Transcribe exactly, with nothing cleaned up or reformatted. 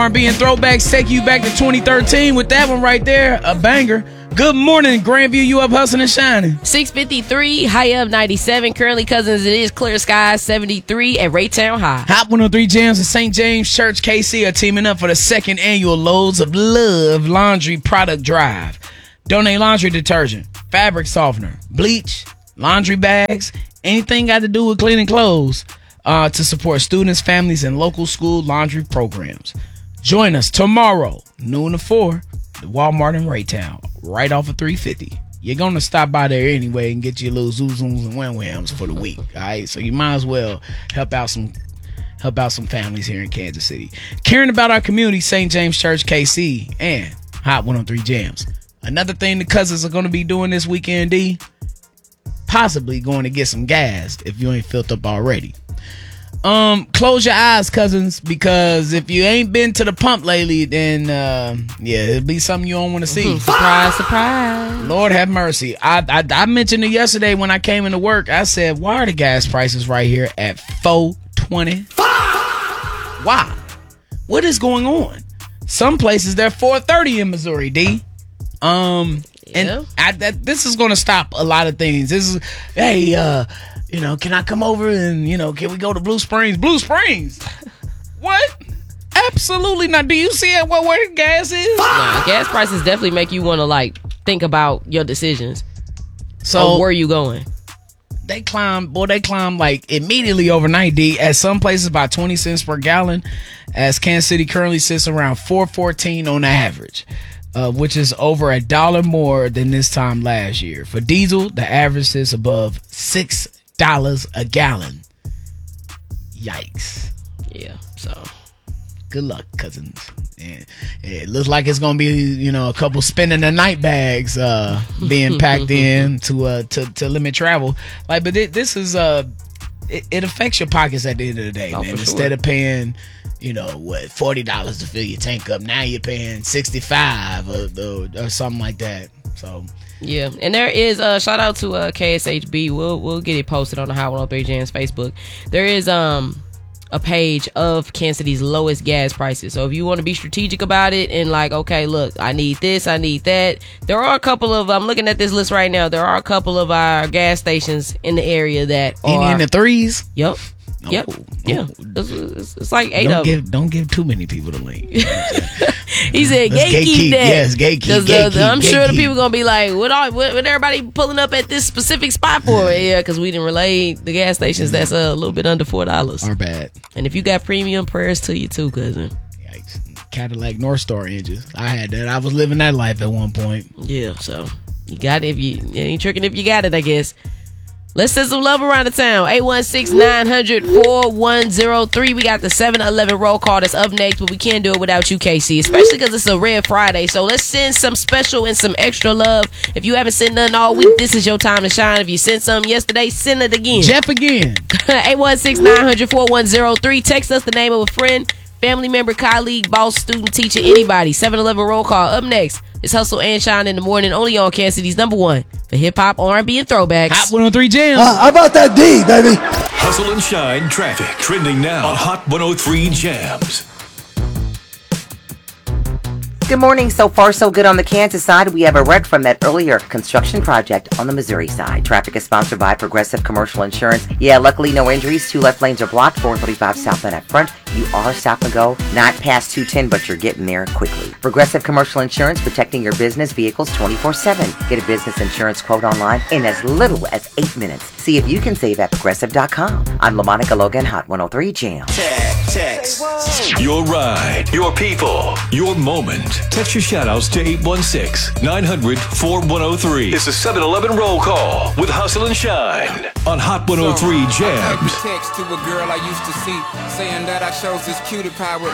R and B and throwbacks take you back to twenty thirteen with that one right there, a banger. Good morning, Grandview. You up hustling and shining? six fifty-three, high up ninety-seven. Currently, cousins, it is clear skies seventy-three at Raytown High. Hot one oh three Jams and Saint James Church K C are teaming up for the second annual Loads of Love Laundry Product Drive. Donate laundry detergent, fabric softener, bleach, laundry bags, anything got to do with cleaning clothes uh, to support students, families, and local school laundry programs. Join us tomorrow, noon to four, at Walmart in Raytown, right off of three fifty. You're going to stop by there anyway and get your little zoozooms and wham-whams for the week, all right? So you might as well help out some help out some families here in Kansas City. Caring about our community, Saint James Church K C, and Hot one oh three Jams. Another thing the cousins are going to be doing this weekend, D, possibly going to get some gas if you ain't filled up already. Um, close your eyes, cousins, because if you ain't been to the pump lately, then uh, yeah, it'll be something you don't want to see. Mm-hmm. Surprise, surprise. Lord have mercy. I, I I mentioned it yesterday when I came into work. I said, why are the gas prices right here at four twenty? Why? What is going on? Some places they're four thirty in Missouri, D. Um, Yeah. and I, that, this is going to stop a lot of things. This is, hey, uh, you know, can I come over and, you know, can we go to Blue Springs? Blue Springs? What? Absolutely not. Do you see it, what, where the gas is? Nah, gas prices definitely make you want to, like, think about your decisions. So Or where you going? they climb, boy, they climb like immediately overnight, D. At some places about twenty cents per gallon, as Kansas City currently sits around four fourteen on average. Uh, which is over a dollar more than this time last year. For diesel, the average is above six dollars a gallon. Yikes. Yeah, so. Good luck, cousins. And it looks like it's gonna be, you know, a couple spending the night bags uh, being packed in to uh to, to limit travel. Like, but it, this is uh it, it affects your pockets at the end of the day, Oh, man. for Instead sure. of paying, you know, what, forty dollars to fill your tank up, now you're paying sixty-five or, or, or something like that. So Yeah, and there is a uh, shout out to uh, K S H B. We'll we'll get it posted on the Hot one oh three Jams Facebook. There is um a page of Kansas City's lowest gas prices. So if you want to be strategic about it and like, okay, look, I need this, I need that. There are a couple of I'm looking at this list right now. There are a couple of our gas stations in the area that any are in the threes. Yep. Yep. Oh, Yeah. oh. It's, it's, it's like eight Don't of give them. don't give too many people the link. He said Let's gatekeep gatekeep, that. yes, gatekeep, 'Cause the- gatekeep, the- I'm sure the gatekeep. people gonna be like, what are what, what everybody pulling up at this specific spot for? Yeah, because we didn't relay the gas stations that's uh, a little bit under four dollars. Are bad. And if you got premium, prayers to you too, cousin. Yikes. Cadillac North Star engines. I had that. I was living that life at one point. Yeah, so you got it if you you ain't tricking if you got it, I guess. Let's send some love around the town. eight one six, nine hundred, four one zero three. We got the seven eleven roll call that's up next, but we can't do it without you, K C, especially because it's a Red Friday. So let's send some special and some extra love. If you haven't sent none all week, this is your time to shine. If you sent some yesterday, send it again. Jeff again. eight one six, nine hundred, four one zero three. Text us the name of a friend, family member, colleague, boss, student, teacher, anybody. seven eleven roll call. Up next, it's Hustle and Shine in the morning, only on Kansas City's number one for hip-hop, R and B, and throwbacks. Hot one oh three Jams. Uh, how about that D, baby? Hustle and Shine traffic trending now on Hot one oh three Jams. Good morning. So far, so good on the Kansas side. We have a wreck from that earlier construction project on the Missouri side. Traffic is sponsored by Progressive Commercial Insurance. Yeah, luckily no injuries. Two left lanes are blocked. four thirty-five southbound at front. You are stop and go. Not past two ten, but you're getting there quickly. Progressive Commercial Insurance, protecting your business vehicles twenty-four seven. Get a business insurance quote online in as little as eight minutes. See if you can save at progressive dot com. I'm LaMonica Logan, Hot one oh three Jams. Text. Your ride, your people, your moment. Text your shoutouts to eight one six, nine hundred, four one oh three. It's the seven eleven roll call with Hustle and Shine on Hot one oh three Jams. Text to a girl I used to see saying that I chose this cutie pie with